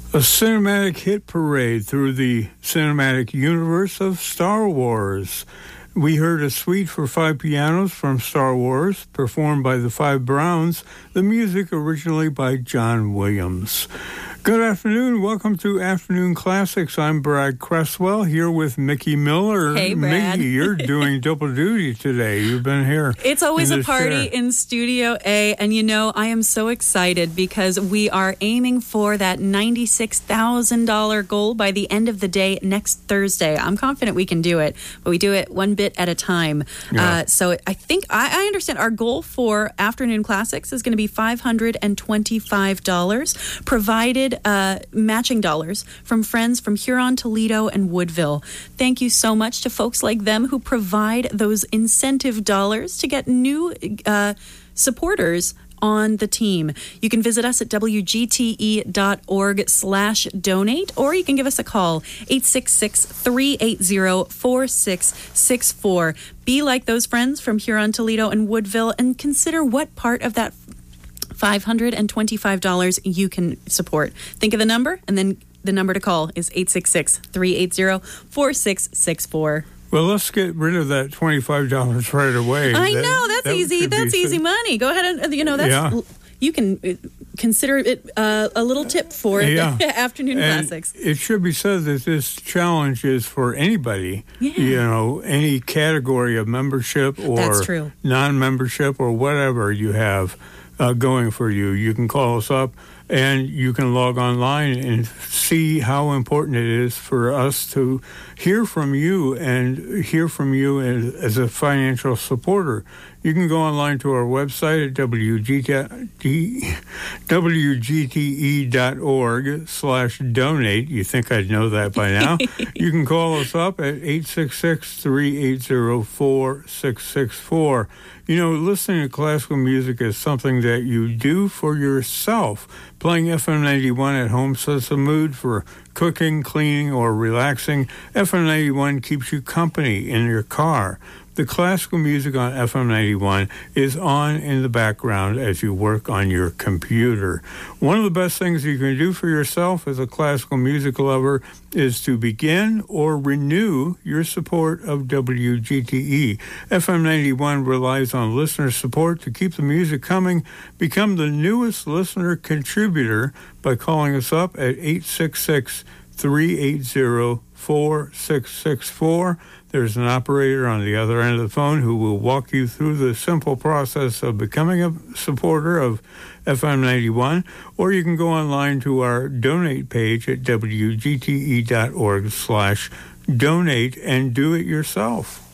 A cinematic hit parade through the cinematic universe of Star Wars. We heard a suite for 5 pianos from Star Wars, performed by the Five Browns, the music originally by John Williams. Good afternoon. Welcome to Afternoon Classics. I'm Brad Cresswell here with Mickey Miller. Hey, Brad. Mickey, you're doing double duty today. You've been here. It's always a party in Studio A, and you know, I am so excited because we are aiming for that $96,000 goal by the end of the day next Thursday. I'm confident we can do it, but we do it one bit at a time. Yeah. So I think I understand our goal for Afternoon Classics is going to be $525, provided matching dollars from friends from Huron, Toledo, and Woodville. Thank you so much to folks like them who provide those incentive dollars to get new supporters on the team. You can visit us at wgte.org/donate, or you can give us a call, 866-380-4664. Be like those friends from Huron, Toledo, and Woodville, and consider what part of that $525 you can support. Think of the number, and then the number to call is 866-380-4664. Well, let's get rid of that $25 right away. I know, that's easy. That's easy money. Go ahead and, you can consider it a little tip for Afternoon Classics. It should be said that this challenge is for anybody, any category of membership or non-membership or whatever you have going for you. You can call us up and you can log online and see how important it is for us to hear from you and hear from you as a financial supporter. You can go online to our website at wgte.org/donate. You think I'd know that by now. You can call us up at 866-380-4664. You know, listening to classical music is something that you do for yourself. Playing FM 91 at home sets the mood for cooking, cleaning, or relaxing. FM 91 keeps you company in your car. The classical music on FM 91 is on in the background as you work on your computer. One of the best things you can do for yourself as a classical music lover is to begin or renew your support of WGTE. FM 91 relies on listener support to keep the music coming. Become the newest listener contributor by calling us up at 866-380-4664. There's an operator on the other end of the phone who will walk you through the simple process of becoming a supporter of FM 91, or you can go online to our donate page at wgte.org/donate and do it yourself.